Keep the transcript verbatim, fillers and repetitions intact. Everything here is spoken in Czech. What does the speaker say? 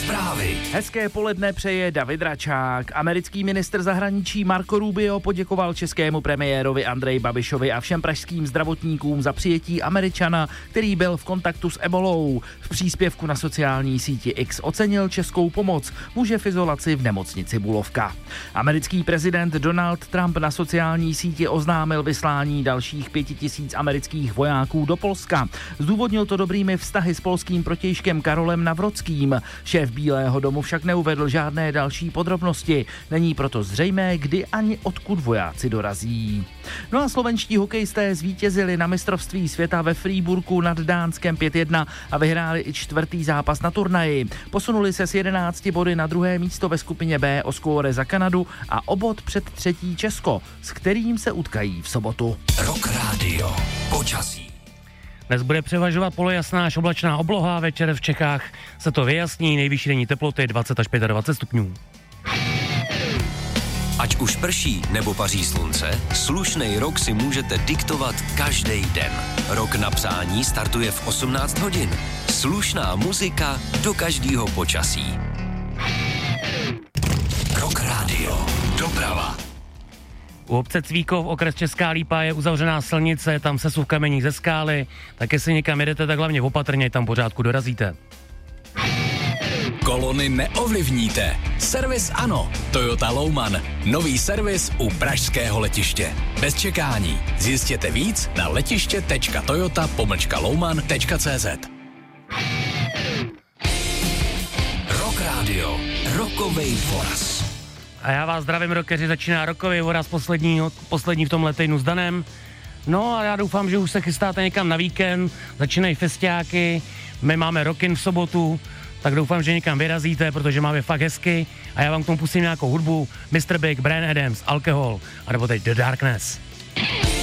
Zprávy. Hezké poledne přeje David Račák. Americký ministr zahraničí Marco Rubio poděkoval českému premiérovi Andreji Babišovi a všem pražským zdravotníkům za přijetí Američana, který byl v kontaktu s ebolou. V příspěvku na sociální síti X ocenil českou pomoc muže v izolaci v nemocnici Bulovka. Americký prezident Donald Trump na sociální síti oznámil vyslání dalších pěti tisíc amerických vojáků do Polska. Zdůvodnil to dobrými vztahy s polským protějškem Karolem Nawrockým. Šéf Bílého domu však neuvedl žádné další podrobnosti. Není proto zřejmé, kdy ani odkud vojáci dorazí. No a slovenští hokejisté zvítězili na mistrovství světa ve Freiburgu nad Dánskem pět jedna a vyhráli i čtvrtý zápas na turnaji. Posunuli se s jedenácti body na druhé místo ve skupině B o skóre za Kanadu a o bod před třetí Česko, s kterým se utkají v sobotu. Rock Radio. Počasí. Dnes bude převažovat polojasná až oblačná obloha, večer v Čechách se to vyjasní, nejvyšší denní teploty dvacet až dvacet pět stupňů. Ať už prší nebo paří slunce, slušnej rok si můžete diktovat každý den. Rok na psání startuje v osmnáct hodin. Slušná muzika do každého počasí. Rock Radio. Doprava. U obce Cvíkov, okres Česká Lípa, je uzavřená silnice, tam sesuv kamení ze skály, tak jestli někam jedete, tak hlavně opatrně, tam pořádku dorazíte. Kolony neovlivníte. Servis ano. Toyota Louman. Nový servis u pražského letiště. Bez čekání. Zjistěte víc na letiště tečka toyota pomlčka louman tečka cz. Rock Radio. Rokovej voraz. A já vás zdravím, rockeři, začíná rokový voraz poslední, poslední v tomhle týdnu s Danem. No a já doufám, že už se chystáte někam na víkend, začínají festiáky, my máme rockin v sobotu, tak doufám, že někam vyrazíte, protože máme fakt hezky a já vám k tomu pustím nějakou hudbu, mister Big, Bryan Adams, Alcohol, a nebo teď The Darkness.